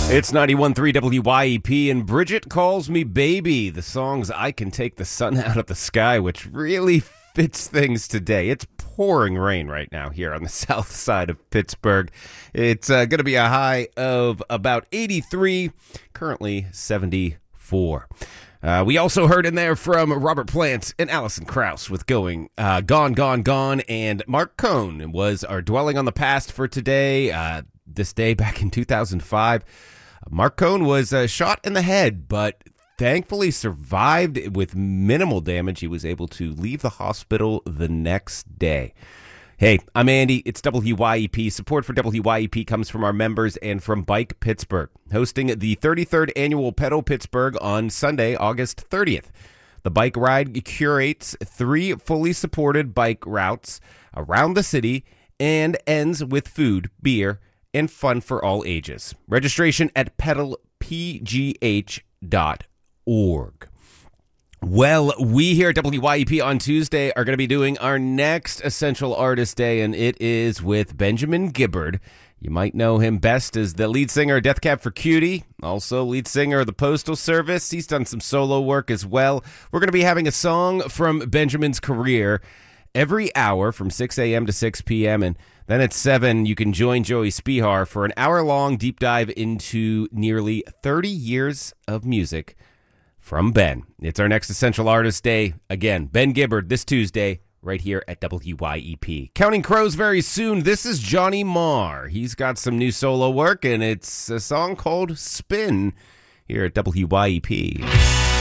It's 91.3 WYEP, and Bridget Calls Me Baby. The song's I Can Take the Sun Out of the Sky, which really fits things today. It's pouring rain right now here on the south side of Pittsburgh. It's going to be a high of about 83, currently 74. We also heard in there from Robert Plant and Alison Krauss with Gone, Gone, Gone, and Mark Cohn was our Dwelling on the Past for today. This day back in 2005. Mark Cohn was shot in the head, but thankfully survived with minimal damage. He was able to leave the hospital the next day. Hey, I'm Andy. It's WYEP. Support for WYEP comes from our members and from Bike Pittsburgh, hosting the 33rd annual Pedal Pittsburgh on Sunday, August 30th. The bike ride curates 3 fully supported bike routes around the city and ends with food, beer, and fun for all ages. Registration at pedalpgh.org. Well, we here at WYEP on Tuesday are going to be doing our next Essential Artist Day, and it is with Benjamin Gibbard. You might know him best as the lead singer of Death Cab for Cutie, also lead singer of the Postal Service. He's done some solo work as well. We're going to be having a song from Benjamin's career every hour from 6 a.m. to 6 p.m., and then at 7, you can join Joey Spihar for an hour-long deep dive into nearly 30 years of music from Ben. It's our next Essential Artist Day. Again, Ben Gibbard this Tuesday right here at WYEP. Counting Crows very soon. This is Johnny Marr. He's got some new solo work, and it's a song called Spin here at WYEP.